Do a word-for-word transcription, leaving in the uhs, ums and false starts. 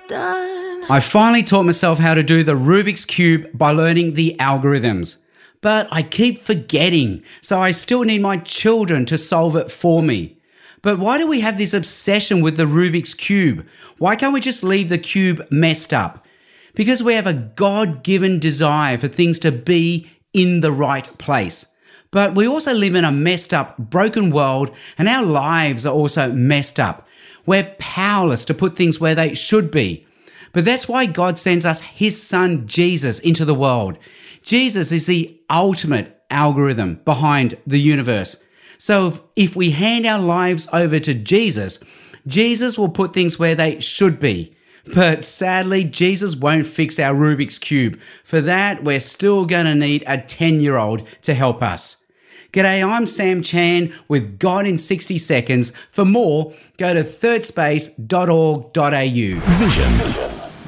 done. I finally taught myself how to do the Rubik's Cube by learning the algorithms. But I keep forgetting, so I still need my children to solve it for me. But why do we have this obsession with the Rubik's Cube? Why can't we just leave the cube messed up? Because we have a God-given desire for things to be in the right place. But we also live in a messed up, broken world, and our lives are also messed up. We're powerless to put things where they should be. But that's why God sends us his son Jesus into the world. Jesus is the ultimate algorithm behind the universe. So if, if we hand our lives over to Jesus, Jesus will put things where they should be. But sadly, Jesus won't fix our Rubik's Cube. For that, we're still going to need a ten-year-old to help us. G'day, I'm Sam Chan with God in sixty seconds. For more, go to third space dot org dot a u. Vision.